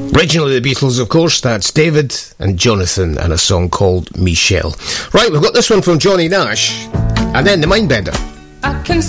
Originally the Beatles, of course. That's David and Jonathan and a song called Michelle. Right, we've got this one from Johnny Nash and then the Mindbender. I can